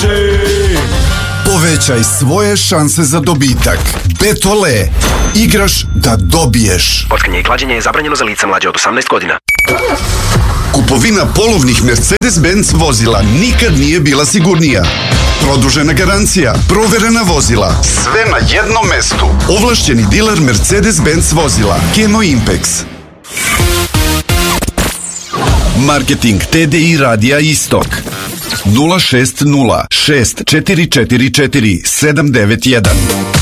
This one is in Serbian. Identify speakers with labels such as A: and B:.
A: Povećaj svoje šanse za dobitak. Betole. Igraš da dobiješ.
B: Kockanje i klađenje je zabranjeno za lica mlađe od 18 godina.
A: Kupovina polovnih Mercedes-Benz vozila nikad nije bila sigurnija. Produžena garancija, proverena vozila, sve na jednom mestu. Ovlašćeni diler Mercedes-Benz vozila, Kemo Impex. Marketing TDI Radija Istok 060 6444 791.